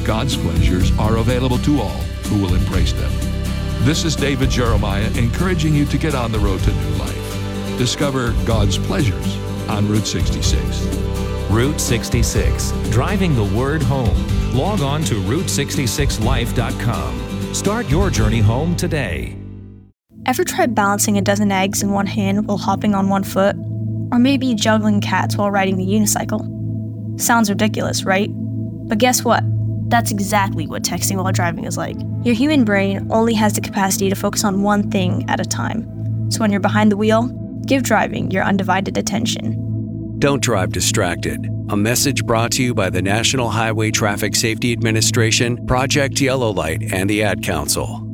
God's pleasures are available to all who will embrace them. This is David Jeremiah encouraging you to get on the road to new life. Discover God's pleasures on Route 66. Route 66, driving the word home. Log on to Route66Life.com. Start your journey home today. Ever tried balancing a dozen eggs in one hand while hopping on one foot? Or maybe juggling cats while riding the unicycle? Sounds ridiculous, right? But guess what? That's exactly what texting while driving is like. Your human brain only has the capacity to focus on one thing at a time. So when you're behind the wheel, give driving your undivided attention. Don't drive distracted. A message brought to you by the National Highway Traffic Safety Administration, Project Yellow Light, and the Ad Council.